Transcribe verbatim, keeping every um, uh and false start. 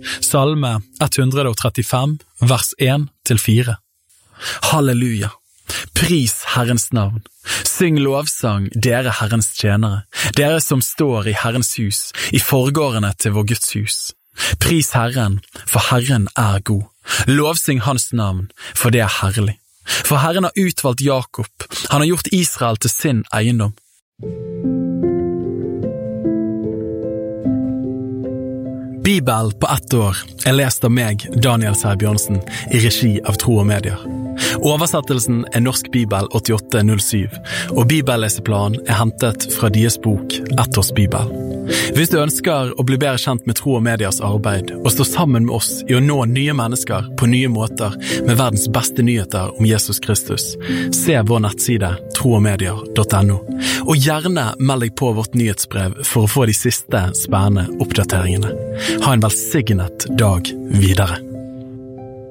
Salme ett hundre og trettifem, vers en til fire. Halleluja! Pris Herrens navn. Syng lovsang, dere Herrens tjenere, dere som står i Herrens hus, i forgårdene til vår Guds hus. Pris Herren, for Herren er god. Lovsyng hans navn, for det er herlig. For Herren har utvalgt Jakob, han har gjort Israel til sin eiendom. Bibel på ett år er lest av meg, Daniel Sæbjørnsen, i regi av Tro og Medier. Oversettelsen er Norsk Bibel åttiåtte null syv, og bibelleseplanen er hentet fra deres bok Ett års Bibel. Hvis du ønsker å bli bedre kjent med Tro og Medias arbeid, og stå sammen med oss i å nå nye mennesker på nye måter med verdens beste nyheter om Jesus Kristus, se vår nettside tro og medier punktum no, og gjerne meld deg på vårt nyhetsbrev for å få de siste spennende oppdateringene. Ha en velsignet dag videre.